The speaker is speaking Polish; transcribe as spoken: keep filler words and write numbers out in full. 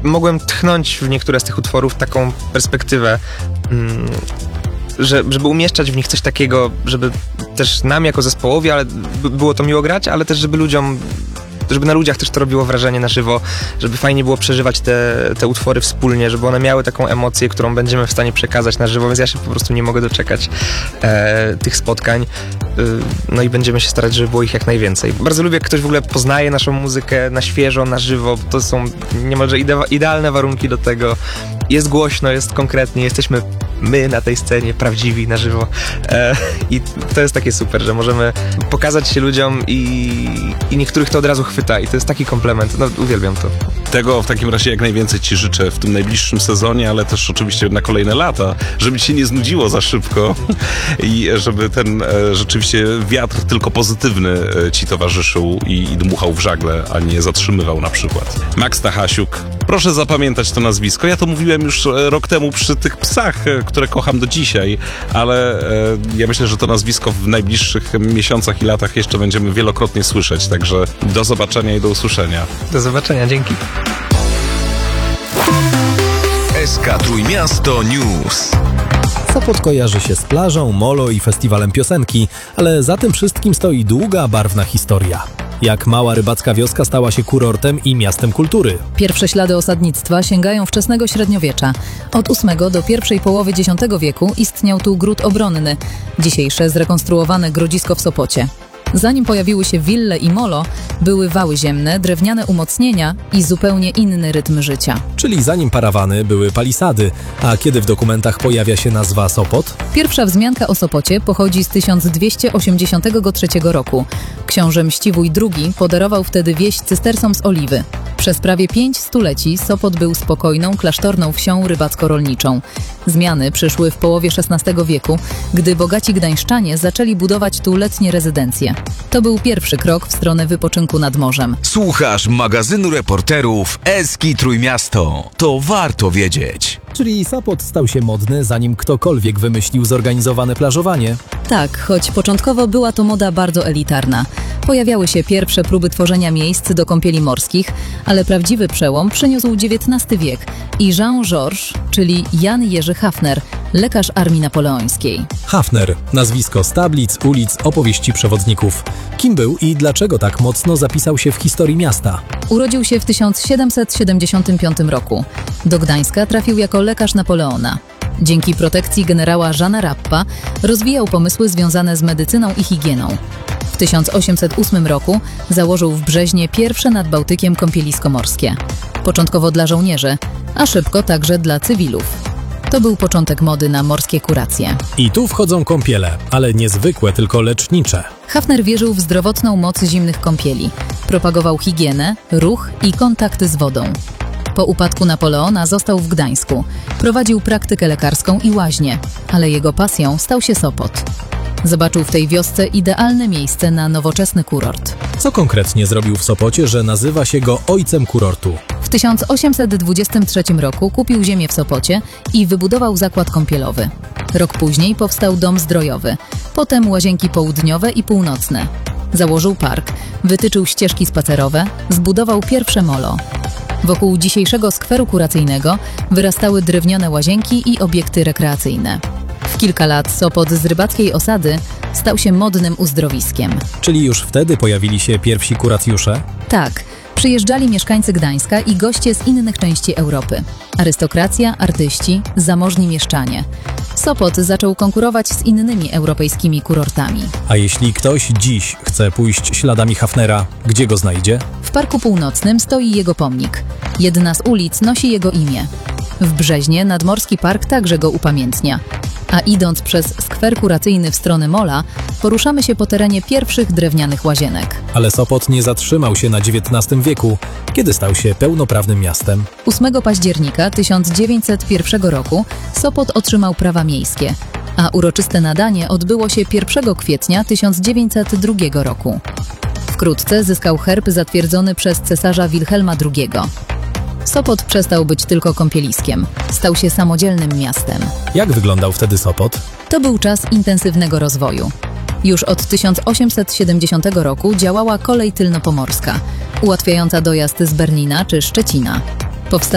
mogłem tchnąć w niektóre z tych utworów taką perspektywę, mm, że, żeby umieszczać w nich coś takiego, żeby też nam jako zespołowi, ale b- było to miło grać, ale też żeby ludziom, żeby na ludziach też to robiło wrażenie na żywo, żeby fajnie było przeżywać te, te utwory wspólnie, żeby one miały taką emocję, którą będziemy w stanie przekazać na żywo, więc ja się po prostu nie mogę doczekać e, tych spotkań. E, no i będziemy się starać, żeby było ich jak najwięcej. Bardzo lubię, jak ktoś w ogóle poznaje naszą muzykę na świeżo, na żywo, to są niemalże ide- idealne warunki do tego. Jest głośno, jest konkretnie, jesteśmy my na tej scenie, prawdziwi, na żywo. E, I to jest takie super, że możemy pokazać się ludziom i, i niektórych to od razu chwyta i to jest taki komplement. No, uwielbiam to. Tego w takim razie jak najwięcej ci życzę w tym najbliższym sezonie, ale też oczywiście na kolejne lata, żeby ci się nie znudziło za szybko i żeby ten e, rzeczywiście wiatr tylko pozytywny e, ci towarzyszył i, i dmuchał w żagle, a nie zatrzymywał na przykład. Max Stachasiuk, proszę zapamiętać to nazwisko. Ja to mówiłem już e, rok temu przy tych psach, e, które kocham do dzisiaj, ale e, ja myślę, że to nazwisko w najbliższych miesiącach i latach jeszcze będziemy wielokrotnie słyszeć, także do zobaczenia i do usłyszenia. Do zobaczenia, dzięki. S K Trójmiasto News. Sopot kojarzy się z plażą, molo i festiwalem piosenki, ale za tym wszystkim stoi długa, barwna historia. Jak mała rybacka wioska stała się kurortem i miastem kultury. Pierwsze ślady osadnictwa sięgają wczesnego średniowiecza. Od ósmego do pierwszej połowy dziesiątego wieku istniał tu gród obronny, dzisiejsze zrekonstruowane grodzisko w Sopocie. Zanim pojawiły się wille i molo, były wały ziemne, drewniane umocnienia i zupełnie inny rytm życia. Czyli zanim parawany, były palisady, a kiedy w dokumentach pojawia się nazwa Sopot? Pierwsza wzmianka o Sopocie pochodzi z tysiąc dwieście osiemdziesiątego trzeciego roku. Książę Mściwój drugi podarował wtedy wieś cystersom z Oliwy. Przez prawie pięć stuleci Sopot był spokojną, klasztorną wsią rybacko-rolniczą. Zmiany przyszły w połowie szesnastego wieku, gdy bogaci gdańszczanie zaczęli budować tu letnie rezydencje. To był pierwszy krok w stronę wypoczynku nad morzem. Słuchasz magazynu reporterów S K Trójmiasto. To warto wiedzieć. Czyli Sopot stał się modny, zanim ktokolwiek wymyślił zorganizowane plażowanie. Tak, choć początkowo była to moda bardzo elitarna. Pojawiały się pierwsze próby tworzenia miejsc do kąpieli morskich, ale prawdziwy przełom przyniósł dziewiętnasty wiek i Jean-Georges, czyli Jan Jerzy Hafner, lekarz armii napoleońskiej. Hafner, nazwisko z tablic, ulic, opowieści przewodników. Kim był i dlaczego tak mocno zapisał się w historii miasta? Urodził się w tysiąc siedemset siedemdziesiątym piątym roku. Do Gdańska trafił jako lekarz Napoleona. Dzięki protekcji generała Jeana Rappa rozwijał pomysły związane z medycyną i higieną. W tysiąc osiemset ósmym roku założył w Brzeźnie pierwsze nad Bałtykiem kąpielisko morskie. Początkowo dla żołnierzy, a szybko także dla cywilów. To był początek mody na morskie kuracje. I tu wchodzą kąpiele, ale nie zwykłe, tylko lecznicze. Hafner wierzył w zdrowotną moc zimnych kąpieli. Propagował higienę, ruch i kontakty z wodą. Po upadku Napoleona został w Gdańsku. Prowadził praktykę lekarską i łaźnię, ale jego pasją stał się Sopot. Zobaczył w tej wiosce idealne miejsce na nowoczesny kurort. Co konkretnie zrobił w Sopocie, że nazywa się go ojcem kurortu? W tysiąc osiemset dwudziestym trzecim roku kupił ziemię w Sopocie i wybudował zakład kąpielowy. Rok później powstał dom zdrojowy, potem łazienki południowe i północne. Założył park, wytyczył ścieżki spacerowe, zbudował pierwsze molo. Wokół dzisiejszego skweru kuracyjnego wyrastały drewniane łazienki i obiekty rekreacyjne. W kilka lat Sopot z rybackiej osady stał się modnym uzdrowiskiem. Czyli już wtedy pojawili się pierwsi kuracjusze? Tak, przyjeżdżali mieszkańcy Gdańska i goście z innych części Europy. Arystokracja, artyści, zamożni mieszczanie. Sopot zaczął konkurować z innymi europejskimi kurortami. A jeśli ktoś dziś chce pójść śladami Hafnera, gdzie go znajdzie? W Parku Północnym stoi jego pomnik. Jedna z ulic nosi jego imię. W Brzeźnie nadmorski park także go upamiętnia. A idąc przez skwer kuracyjny w stronę mola, poruszamy się po terenie pierwszych drewnianych łazienek. Ale Sopot nie zatrzymał się na dziewiętnastym wieku, kiedy stał się pełnoprawnym miastem. ósmego października tysiąc dziewięćset pierwszego roku Sopot otrzymał prawa miejskie, a uroczyste nadanie odbyło się pierwszego kwietnia tysiąc dziewięćset drugiego roku. Wkrótce zyskał herb zatwierdzony przez cesarza Wilhelma drugiego. Sopot przestał być tylko kąpieliskiem. Stał się samodzielnym miastem. Jak wyglądał wtedy Sopot? To był czas intensywnego rozwoju. Już od tysiąc osiemset siedemdziesiątego roku działała kolej tylnopomorska, ułatwiająca dojazd z Berlina czy Szczecina. Powsta-